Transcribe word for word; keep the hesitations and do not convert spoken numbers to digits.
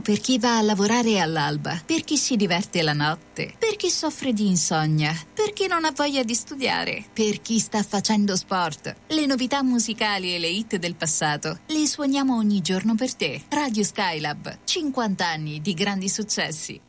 per chi va a lavorare all'alba, per chi si diverte la notte, per chi soffre di insonnia, per chi non ha voglia di studiare, per chi sta facendo sport. Le novità musicali e le hit del passato le suoniamo ogni giorno per te. Radio Skylab, cinquanta anni di grandi successi.